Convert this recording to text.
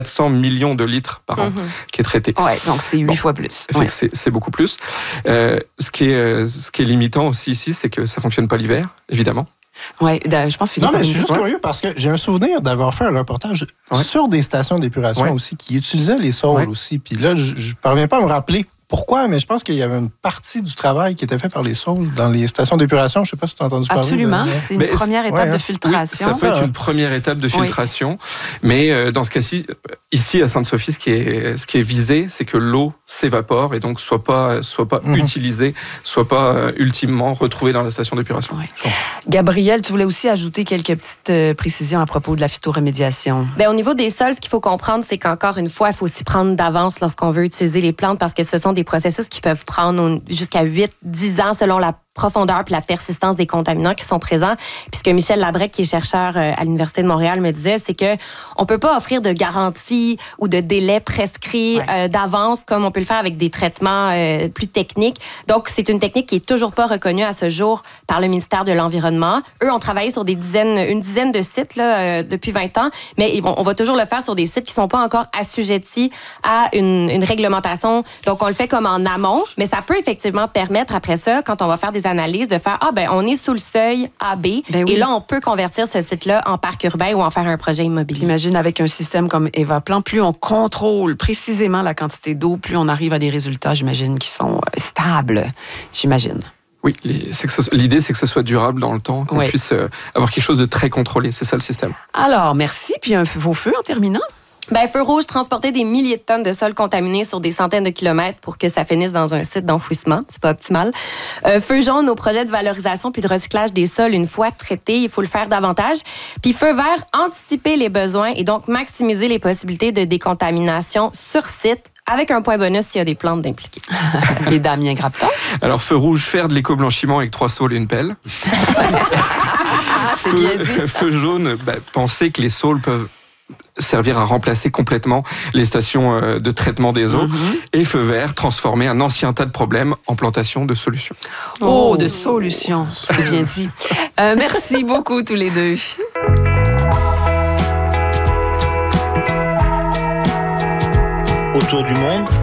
400 millions de litres par an qui est traité. Ouais, donc c'est 8 fois plus. Ouais. C'est beaucoup plus. Ce qui est limitant aussi ici, c'est que ça ne fonctionne pas l'hiver, évidemment. Oui, je pense Philippe. Non, mais je suis juste curieux parce que j'ai un souvenir d'avoir fait un reportage sur des stations d'épuration aussi qui utilisaient les saules aussi. Puis là, je ne parviens pas à me rappeler pourquoi, mais je pense qu'il y avait une partie du travail qui était fait par les saules dans les stations d'épuration. Je ne sais pas si tu as entendu parler. Absolument, c'est une première étape de filtration. Oui, ça peut être une première étape de filtration, mais dans ce cas-ci, ici à Sainte-Sophie, ce qui est visé, c'est que l'eau s'évapore et donc soit pas utilisée, soit pas ultimement retrouvée dans la station d'épuration. Oui. Gabrielle, tu voulais aussi ajouter quelques petites précisions à propos de la phytoremédiation. Au niveau des sols, ce qu'il faut comprendre, c'est qu'encore une fois, il faut s'y prendre d'avance lorsqu'on veut utiliser les plantes parce que ce sont des processus qui peuvent prendre jusqu'à 8-10 ans selon la profondeur puis la persistance des contaminants qui sont présents. Puis ce que Michel Labrec, qui est chercheur à l'Université de Montréal, me disait, c'est que on peut pas offrir de garantie ou de délai prescrit d'avance comme on peut le faire avec des traitements plus techniques. Donc, c'est une technique qui est toujours pas reconnue à ce jour par le ministère de l'Environnement. Eux ont travaillé sur une dizaine de sites là, depuis 20 ans, mais on va toujours le faire sur des sites qui sont pas encore assujettis à une réglementation. Donc, on le fait comme en amont, mais ça peut effectivement permettre après ça, quand on va faire des analyses, de faire on est sous le seuil AB et là on peut convertir ce site-là en parc urbain ou en faire un projet immobilier. J'imagine avec un système comme Evaplan, plus on contrôle précisément la quantité d'eau, plus on arrive à des résultats, j'imagine, qui sont stables, j'imagine. Oui, l'idée c'est que ça soit durable dans le temps, qu'on puisse avoir quelque chose de très contrôlé, c'est ça le système. Alors, merci, puis vos feux en terminant? Feu rouge, transporter des milliers de tonnes de sol contaminé sur des centaines de kilomètres pour que ça finisse dans un site d'enfouissement. C'est pas optimal. Feu jaune, nos projets de valorisation puis de recyclage des sols, une fois traités, il faut le faire davantage. Puis feu vert, anticiper les besoins et donc maximiser les possibilités de décontamination sur site, avec un point bonus s'il y a des plantes d'impliquées. Et Damien Grapton? Alors, feu rouge, faire de l'éco-blanchiment avec 3 saules et une pelle. C'est bien dit. Feu jaune, penser que les saules peuvent servir à remplacer complètement les stations de traitement des eaux. Et feu vert, transformer un ancien tas de problèmes en plantation de solutions. Oh, de solutions, c'est bien dit. Merci beaucoup tous les deux. Autour du monde,